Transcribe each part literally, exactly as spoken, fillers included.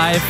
live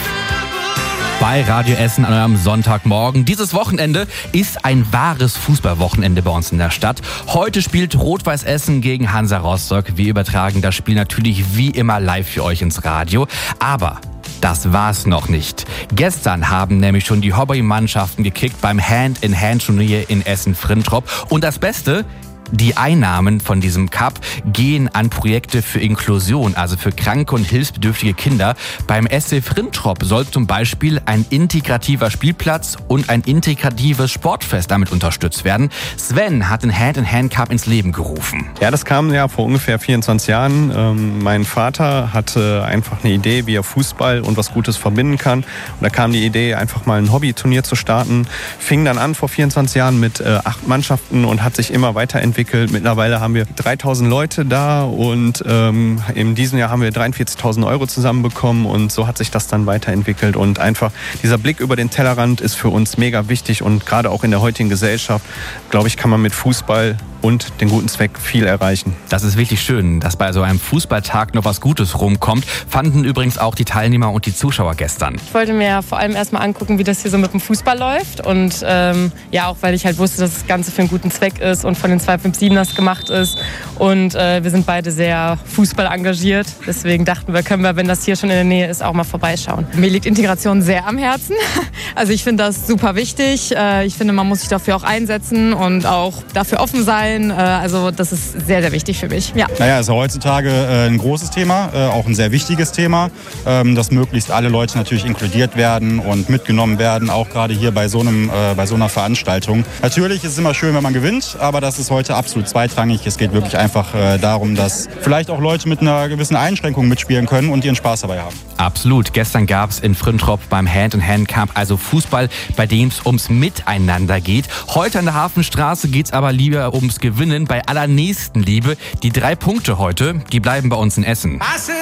bei Radio Essen an eurem Sonntagmorgen. Dieses Wochenende ist ein wahres Fußballwochenende bei uns in der Stadt. Heute spielt Rot-Weiß Essen gegen Hansa Rostock. Wir übertragen das Spiel natürlich wie immer live für euch ins Radio. Aber das war's noch nicht. Gestern haben nämlich schon die Hobbymannschaften gekickt beim Hand-in-Hand-Turnier in Essen-Frintrop. Und das Beste: die Einnahmen von diesem Cup gehen an Projekte für Inklusion, also für kranke und hilfsbedürftige Kinder. Beim S C Frintrop soll zum Beispiel ein integrativer Spielplatz und ein integratives Sportfest damit unterstützt werden. Sven hat den Hand-in-Hand-Cup ins Leben gerufen. Ja, das kam ja vor ungefähr vierundzwanzig Jahren. Ähm, mein Vater hatte einfach eine Idee, wie er Fußball und was Gutes verbinden kann. Und da kam die Idee, einfach mal ein Hobbyturnier zu starten. Fing dann an vor vierundzwanzig Jahren mit äh, acht Mannschaften und hat sich immer weiterentwickelt. Mittlerweile haben wir dreitausend Leute da und ähm, in diesem Jahr haben wir dreiundvierzigtausend Euro zusammenbekommen und so hat sich das dann weiterentwickelt. Und einfach dieser Blick über den Tellerrand ist für uns mega wichtig und gerade auch in der heutigen Gesellschaft, glaube ich, kann man mit Fußball und den guten Zweck viel erreichen. Das ist wirklich schön, dass bei so einem Fußballtag noch was Gutes rumkommt. Fanden übrigens auch die Teilnehmer und die Zuschauer gestern. Ich wollte mir vor allem erstmal angucken, wie das hier so mit dem Fußball läuft. Und ähm, ja, auch weil ich halt wusste, dass das Ganze für einen guten Zweck ist und von den zwei fünf sieben ers gemacht ist. Und äh, wir sind beide sehr Fußball engagiert. Deswegen dachten wir, können wir, wenn das hier schon in der Nähe ist, auch mal vorbeischauen. Mir liegt Integration sehr am Herzen. Also ich finde das super wichtig. Ich finde, man muss sich dafür auch einsetzen und auch dafür offen sein. Also das ist sehr, sehr wichtig für mich. Ja. Naja, ist ja heutzutage ein großes Thema, auch ein sehr wichtiges Thema, dass möglichst alle Leute natürlich inkludiert werden und mitgenommen werden, auch gerade hier bei so, einem, bei so einer Veranstaltung. Natürlich ist es immer schön, wenn man gewinnt, aber das ist heute absolut zweitrangig. Es geht wirklich einfach darum, dass vielleicht auch Leute mit einer gewissen Einschränkung mitspielen können und ihren Spaß dabei haben. Absolut. Gestern gab es in Frintrop beim Hand-in-Hand-Cup also Fußball, bei dem es ums Miteinander geht. Heute an der Hafenstraße geht es aber lieber ums Gewinnen bei aller Nächstenliebe. Die drei Punkte heute, die bleiben bei uns in Essen.